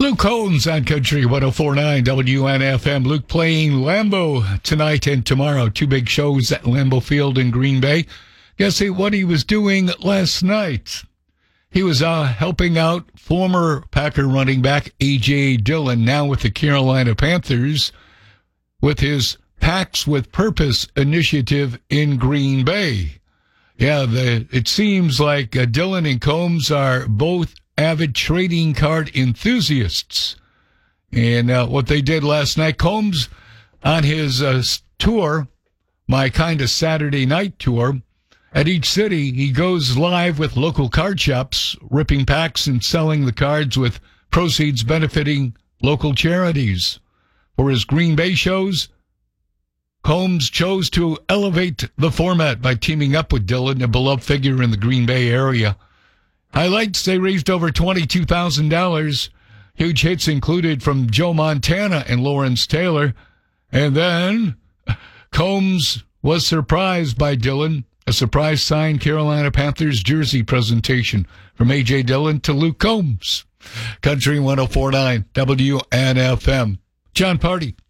Luke Combs on Country 104.9 WNFM. Luke playing Lambeau tonight and tomorrow. Two big shows at Lambeau Field in Green Bay. Guess what he was doing last night? He was helping out former Packer running back A.J. Dillon, now with the Carolina Panthers, with his Packs with Purpose initiative in Green Bay. Yeah, it seems like Dillon and Combs are both avid trading card enthusiasts. And what they did last night, Combs on his tour, My Kind of Saturday Night tour, at each city, he goes live with local card shops, ripping packs and selling the cards with proceeds benefiting local charities. For his Green Bay shows, Combs chose to elevate the format by teaming up with Dillon, a beloved figure in the Green Bay area. Highlights, they raised over $22,000. Huge hits included from Joe Montana and Lawrence Taylor. And then Combs was surprised by Dillon, a surprise signed Carolina Panthers jersey presentation from A.J. Dillon to Luke Combs. Country 104.9 WNFM. John Party.